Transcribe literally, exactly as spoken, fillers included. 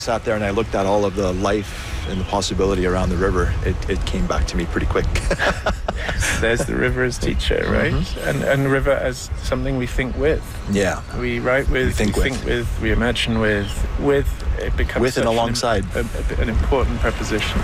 Sat there and I looked at all of the life and the possibility around the river. It, it came back to me pretty quick. There's the river as teacher, right? Mm-hmm. And and river as something we think with. Yeah. We write with, we think, we with. think with, we imagine with. With, it becomes with and alongside. An, a, an important preposition.